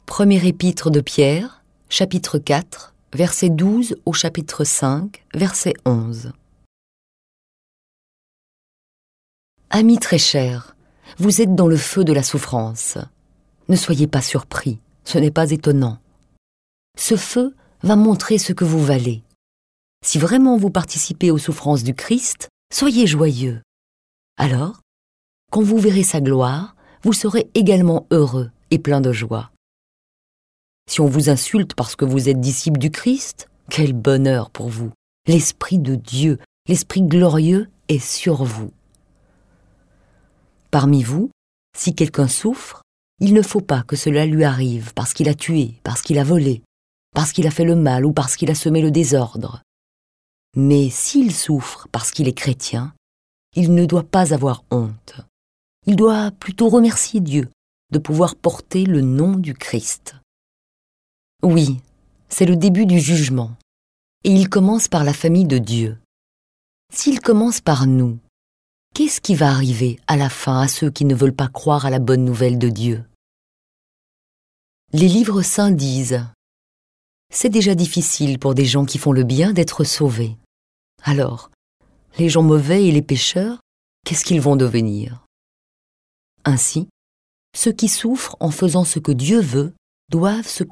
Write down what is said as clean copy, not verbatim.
Premier épître de Pierre, chapitre 4, verset 12 au chapitre 5, verset 11. Amis très chers, vous êtes dans le feu de la souffrance. Ne soyez pas surpris, ce n'est pas étonnant. Ce feu va montrer ce que vous valez. Si vraiment vous participez aux souffrances du Christ, soyez joyeux. Alors, quand vous verrez sa gloire, vous serez également heureux et plein de joie. Si on vous insulte parce que vous êtes disciple du Christ, quel bonheur pour vous! L'Esprit de Dieu, l'Esprit glorieux est sur vous. Parmi vous, si quelqu'un souffre, il ne faut pas que cela lui arrive parce qu'il a tué, parce qu'il a volé, parce qu'il a fait le mal ou parce qu'il a semé le désordre. Mais s'il souffre parce qu'il est chrétien, il ne doit pas avoir honte. Il doit plutôt remercier Dieu de pouvoir porter le nom du Christ. Oui, c'est le début du jugement, et il commence par la famille de Dieu. S'il commence par nous, qu'est-ce qui va arriver à la fin à ceux qui ne veulent pas croire à la bonne nouvelle de Dieu? Les livres saints disent « C'est déjà difficile pour des gens qui font le bien d'être sauvés. Alors, les gens mauvais et les pécheurs, qu'est-ce qu'ils vont devenir ?» Ainsi, ceux qui souffrent en faisant ce que Dieu veut doivent se